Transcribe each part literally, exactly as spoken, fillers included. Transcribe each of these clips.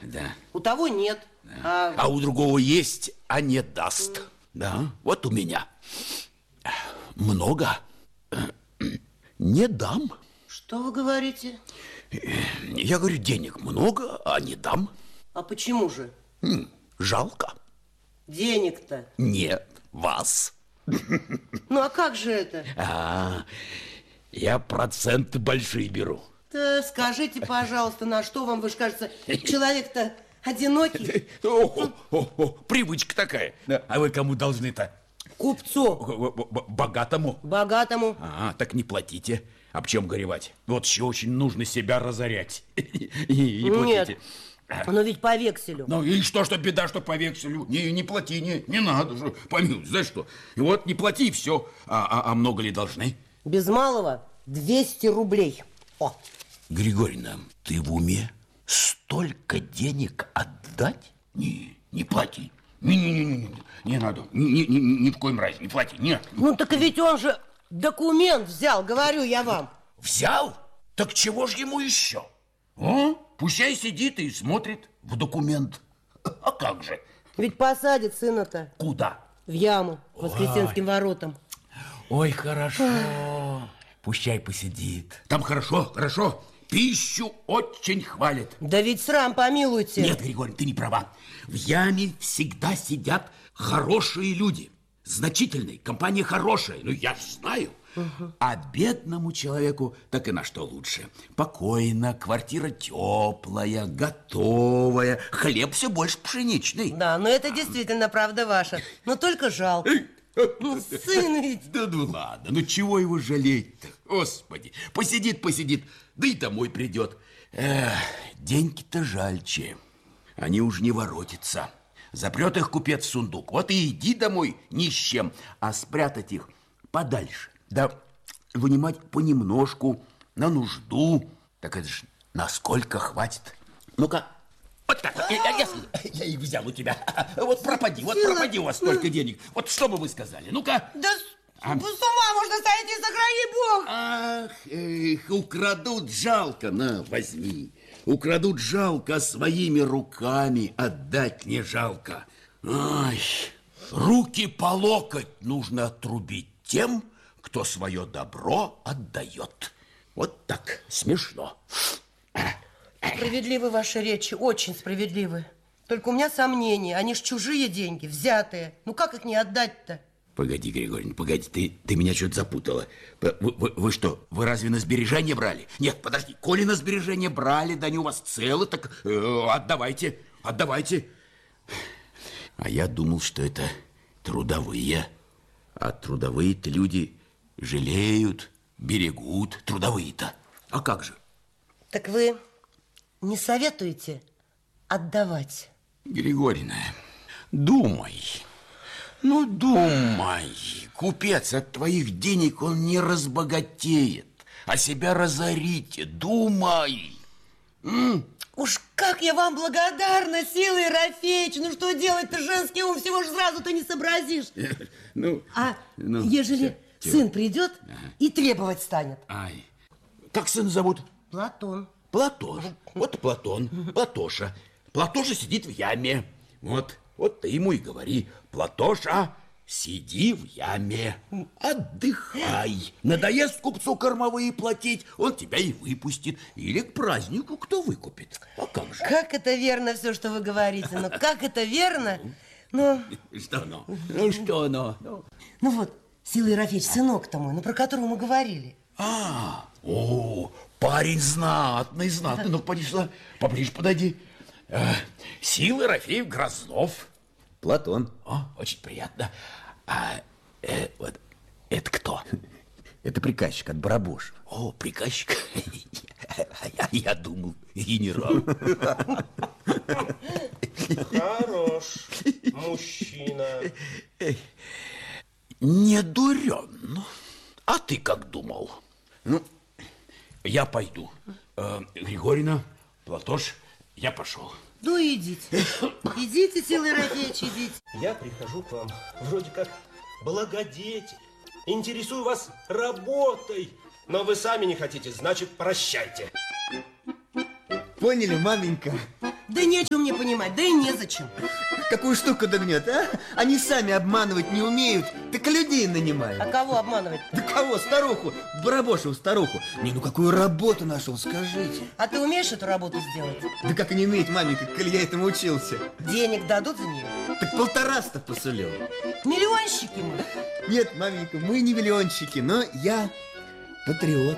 Да. У того нет. Да. А... а у другого есть, а не даст. Mm. Да, вот у меня. Много не дам. Что вы говорите? Я говорю, денег много, а не дам. А почему же? Жалко. Денег-то? Нет, вас. Ну, а как же это? А, я проценты большие беру. Да скажите, пожалуйста, на что вам, вы же, кажется, человек-то одинокий. О, о, о, привычка такая. А вы кому должны-то? Купцу. Богатому? Богатому. А, так не платите. Об чем горевать? Вот еще очень нужно себя разорять. И не платите. Нет, но ведь по векселю. Ну и что, что беда, что по векселю? Не, не плати, не, не надо же. Помилуй, знаешь что? И вот не плати, и все. А, а, а много ли должны? Без малого двести рублей. О. Григорьевна, ты в уме? Столько денег отдать? Не, не плати. Не, не, не, не, не надо. Ни, ни, ни, ни в коем разе, не плати, нет. Ну так ведь он же документ взял, говорю я вам. Взял? Так чего ж ему еще? А? Пущай сидит и смотрит в документ. А как же? Ведь посадит сына-то. Куда? В яму, к Воскресенским воротам. Ой, хорошо. Пущай посидит. Там хорошо, хорошо. Пищу очень хвалят. Да ведь срам, помилуйте. Нет, Григорий, ты не права. В яме всегда сидят хорошие люди. Значительные, компания хорошая. Ну, я ж знаю. Угу. А бедному человеку так и на что лучше. Покойно, квартира теплая, готовая. Хлеб все больше пшеничный. Да, но это действительно правда ваша. Но только жалко. Ну, сын ведь. Да ну ладно, ну чего его жалеть-то? Господи, посидит, посидит, да и домой придет. Эх, деньги-то жальче. Они уж не воротятся. Запрет их купец в сундук. Вот и иди домой ни с чем. А спрятать их подальше. Да вынимать понемножку, на нужду. Так это ж насколько хватит? Ну-ка. Вот так, я, я, я их взял у тебя. Вот пропади, вот пропади у вас столько денег. Вот что бы вы сказали? Ну-ка. Да а... с ума можно сойти, сохрани Бог. Ах, эх, украдут, жалко, на, возьми. Украдут, жалко, своими руками отдать не жалко. Ай, руки по локоть нужно отрубить тем, кто свое добро отдает. Вот так, смешно. Справедливы ваши речи, очень справедливы. Только у меня сомнения, они ж чужие деньги, взятые. Ну как их не отдать-то? Погоди, Григорьевна, погоди, ты, ты меня что-то запутала. Вы, вы, вы что, вы разве на сбережения брали? Нет, подожди, коли на сбережения брали, да они у вас целы, так э, отдавайте, отдавайте. А я думал, что это трудовые. А трудовые-то люди жалеют, берегут, трудовые-то. А как же? Так вы не советуете отдавать? Григорьевна, думай. Ну, думай. Купец от твоих денег, он не разбогатеет, а себя разорит. Думай. М? Уж как я вам благодарна, Сила Ерофеич. Ну, что делать-то, женский ум, всего же сразу-то не сообразишь. Ну, а ну, ежели все, сын придет ага. и требовать станет? Ай. Как сына зовут? Платон. Платон. Вот Платон, Платоша. Платоша сидит в яме. Вот, вот ты ему и говори: Платоша, сиди в яме, отдыхай. Надоест купцу кормовые платить, он тебя и выпустит. Или к празднику кто выкупит. А как же? Как это верно все, что вы говорите. Ну, как это верно. Ну, что оно? Ну, что оно? Ну, вот, Сила Ерофеич, сынок-то мой, ну, про которого мы говорили. А, о, парень знатный, знатный. Ну, поближе, поближе подойди. Сила Ерофеев Грознов. Платон. О, очень приятно. А э, вот это кто? Это приказчик от Барабоша. О, приказчик. Я, я думал, генерал. Хорош мужчина. Не дурен. А ты как думал? Ну, я пойду. Э, Григорьевна, Платош, я пошел. Ну, идите. Идите, Сила Ерофеич, идите. Я прихожу к вам вроде как благодетель. Интересую вас работой. Но вы сами не хотите, значит, прощайте. Поняли, маменька? Да нечего мне понимать, да и незачем. Какую штуку догнет, а? Они сами обманывать не умеют, так людей нанимают. А кого обманывать? Да кого? Старуху, Барабошеву старуху. Не, ну какую работу нашел, скажите. А ты умеешь эту работу сделать? Да как и не уметь, маменька, коль я этому учился. Денег дадут за нее? Так полтораста посулил. Миллионщики мы. Нет, маменька, мы не миллионщики, но я патриот.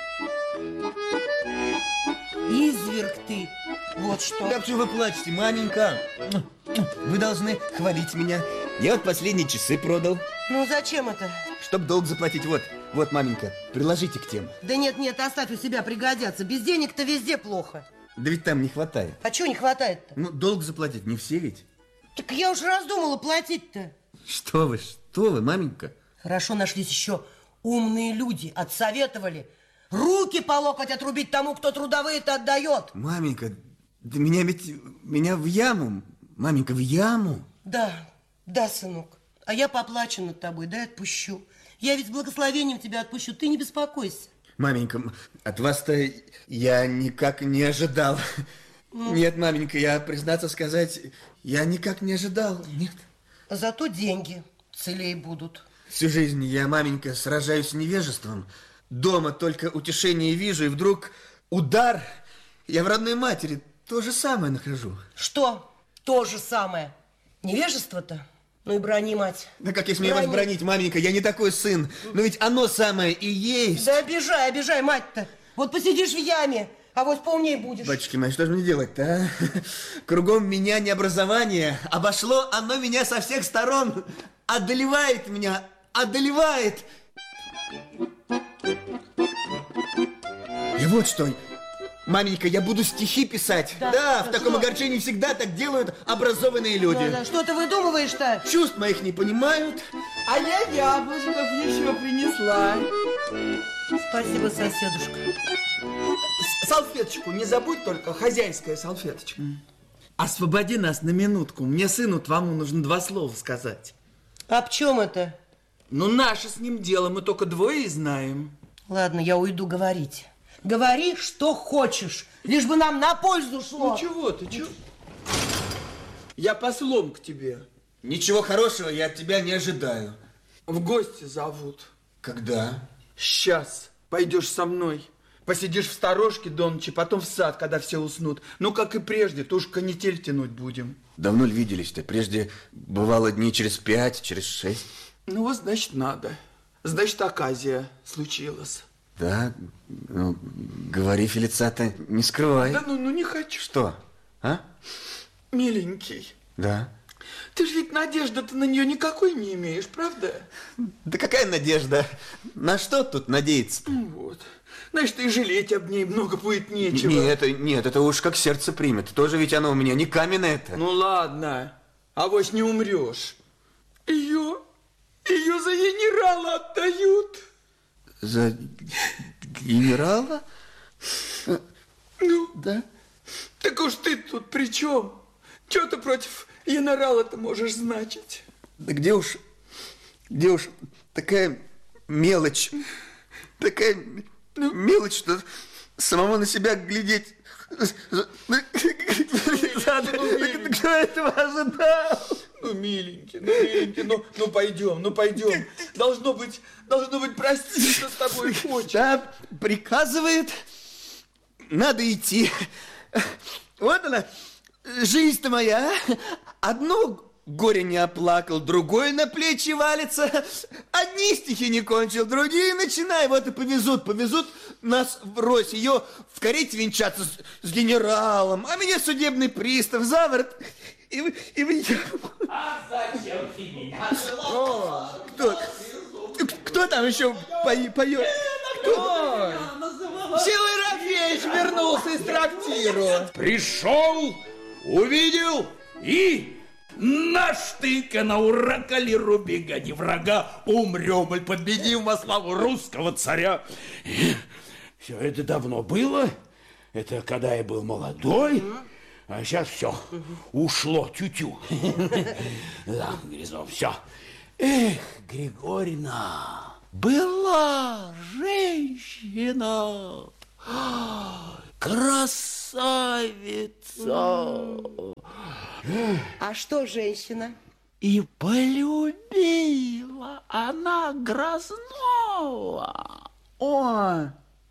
Изверг ты. Вот что. Да почему вы плачете, маменька? Вы должны хвалить меня. Я вот последние часы продал. Ну зачем это? Чтоб долг заплатить. Вот, вот, маменька, приложите к тем. Да нет, нет, оставь у себя, пригодятся. Без денег-то везде плохо. Да ведь там не хватает. А чего не хватает-то? Ну, долг заплатить не все ведь. Так я уж раздумала платить-то. Что вы, что вы, маменька? Хорошо нашлись еще умные люди, отсоветовали. Руки по локоть отрубить тому, кто трудовые-то отдает. Маменька, да меня ведь, меня в яму, маменька, в яму. Да, да, сынок. А я поплачу над тобой, да, отпущу. Я ведь с благословением тебя отпущу, ты не беспокойся. Маменька, от вас-то я никак не ожидал. Ну. Нет, маменька, я, признаться сказать, я никак не ожидал, нет. Зато деньги целей будут. Всю жизнь я, маменька, сражаюсь с невежеством. Дома только утешение вижу, и вдруг удар. Я в родной матери то же самое нахожу. Что? То же самое. Невежество-то? Ну и брони, мать. Да как я смею вас бронить, маменька, я не такой сын. Но ведь оно самое и есть. Да обижай, обижай, мать-то. Вот посидишь в яме, а вот поумнее будешь. Батюшки мои, что же мне делать-то, а? Кругом меня не образование. Обошло оно меня со всех сторон. Одолевает меня, одолевает. И вот что, маменька, я буду стихи писать. Да, да в таком что? Огорчении всегда так делают образованные люди. Да, да. Что ты выдумываешь-то? Чувств моих не понимают. А я яблочков еще принесла. Спасибо, соседушка. Салфеточку не забудь только, хозяйская салфеточка. Освободи нас на минутку. Мне сыну твоему нужно два слова сказать. А в чем это? Ну, наше с ним дело, мы только двое и знаем. Ладно, я уйду говорить. Говори, что хочешь, лишь бы нам на пользу шло. Ну, чего ты, чего? Я послом к тебе. Ничего хорошего я от тебя не ожидаю. В гости зовут. Когда? Сейчас. Пойдешь со мной. Посидишь в сторожке до ночи, потом в сад, когда все уснут. Ну, как и прежде, то уж канитель тянуть будем. Давно ли виделись-то? Прежде бывало дни через пять, через шесть. Ну, вот, значит, надо. Значит, оказия случилась. Да, ну, говори, Фелицата, не скрывай. Да ну, ну не хочу. Что, а? Миленький. Да. Ты же ведь надежды-то на нее никакой не имеешь, правда? Да какая надежда? На что тут надеяться? Ну вот. Значит, и жалеть об ней много будет нечего. Нет, нет, это уж как сердце примет. Тоже ведь оно у меня не каменное-то. Ну ладно, авось не умрешь. Ее, ее за генерала отдают. За генерала? Ну, да. Так уж ты тут при чем? Чего ты против генерала-то можешь значить? Да где уж, где уж такая мелочь, такая ну, мелочь, что самому на себя глядеть. Кто этого ожидал? Ну, миленький, ну, миленький, ну, ну, пойдем, ну, пойдем. Должно быть, должно быть, прости, что с тобой хочет. Да, приказывает, надо идти. Вот она, жизнь-то моя. Одно горе не оплакал, другое на плечи валится. Одни стихи не кончил, другие начинай. Вот и повезут, повезут нас врозь. Ее в карете венчаться с, с генералом, а меня судебный пристав за ворот. И вы, и вы... А зачем ты меня О, кто, кто там еще по- поет? Кто? Силой Рафеевич вернулся из трактира. Пришел, увидел и наштыка на ура, калиру бега, не врага, умрем, и победим во славу русского царя. И все это давно было, это когда я был молодой. А сейчас все, ушло, тю-тю. Да, Гризов, все. Эх, Григорьевна, была женщина. красавица. А что женщина? И полюбила она Грознова. О,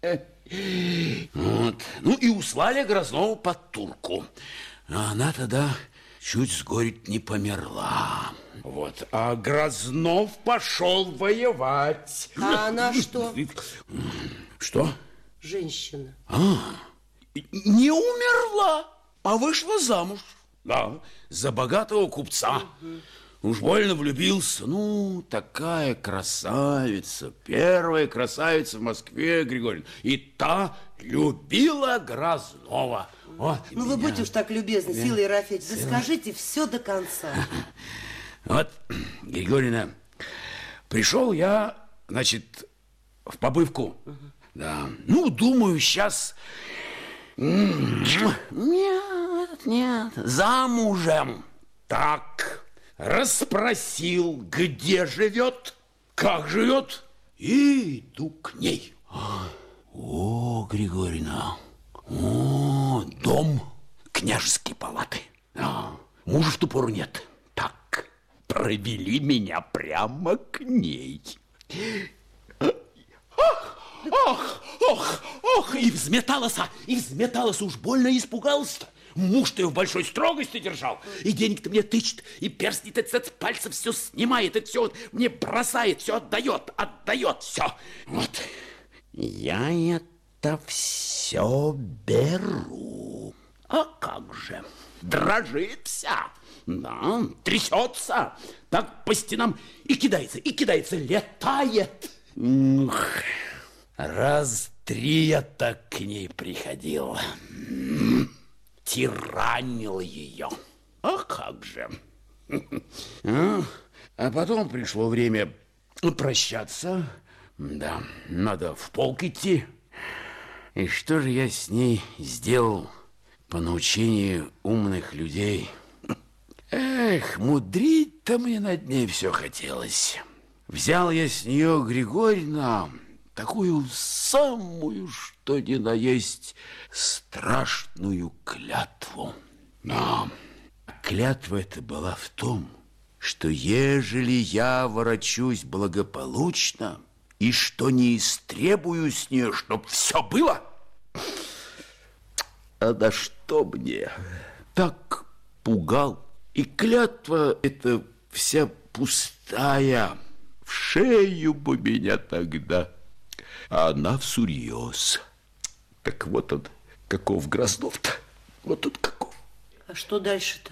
Вот. Ну и услали Грознову под турку. А она тогда чуть с горя не померла. Вот. А Грознов пошел воевать. А она что? Что? Женщина. А, не умерла, а вышла замуж. Да, за богатого купца. Уж больно влюбился. Ну, такая красавица. Первая красавица в Москве, Григорьевна. И та любила Грознова. Вот Ну, меня. вы будьте уж так любезны, Сила Ерофеевна, да скажите все до конца. Вот, Григорьевна, пришел я, значит, в побывку. Да. Ну, думаю, сейчас... Нет, нет, замужем. Так, расспросил, где живет, как живет, и иду к ней. О, Григорьевна, о, дом княжеской палаты. Да. Мужа в ту пору нет. Так, провели меня прямо к ней. Ах, ах, ах, ах, и взметалась, и взметалась, уж больно испугался-то. Муж-то ее в большой строгости держал, и денег-то мне тычет, и перстни-то с пальцев все снимает, и все вот мне бросает, все отдает, отдает, все. Вот, я это все беру. А как же, дрожит вся, да, трясется, так по стенам и кидается, и кидается, летает. Ух, раз три я так к ней приходил, тиранил ее. А как же. А, а потом пришло время прощаться. Да, надо в полк идти. И что же я с ней сделал по научению умных людей? Эх, мудрить-то мне над ней все хотелось. Взял я с нее, Григорьевна, такую самую, что ни на есть, страшную клятву. Но клятва эта была в том, что ежели я ворочусь благополучно и что не истребую с нее, чтоб все было, а да что мне? Так пугал. И клятва эта вся пустая, в шею бы меня тогда, а она всерьез. Так вот он, каков Грознов-то, вот тут каков. А что дальше-то?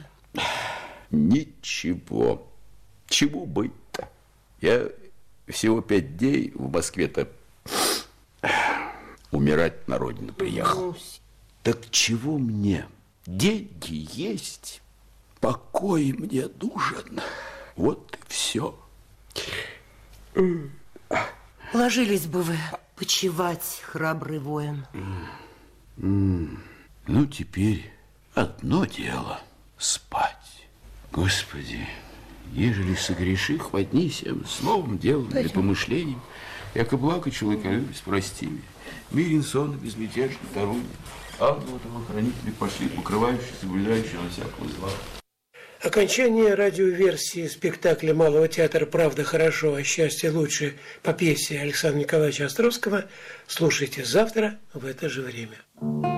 Ничего. Чему быть-то? Я всего пять дней в Москве-то умирать на родину приехал. Так чего мне? Деньги есть, покой мне нужен. Вот и все. Ложились бы вы почивать, храбрый воин. Ну, теперь одно дело спать. Господи, ежели согреши, хватни всем словом, делом или помышлением, яко благо человеколюбец, прости меня. Мирен сон, безмятежный, даруй. Ангелы того хранители пошли, покрывающие, соблюдающие на всякого зла. Окончание радиоверсии спектакля Малого театра «Правда хорошо, а счастье лучше» по пьесе Александра Николаевича Островского слушайте завтра в это же время.